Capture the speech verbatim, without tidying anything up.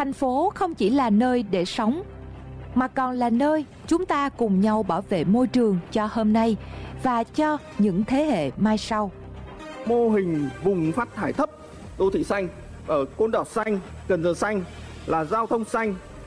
Thành phố không chỉ là nơi để sống, mà còn là nơi chúng ta cùng nhau bảo vệ môi trường cho hôm nay và cho những thế hệ mai sau. Mô hình vùng phát thải thấp đô thị xanh ở Côn Đảo xanh, Cần Giờ xanh là giao thông xanh,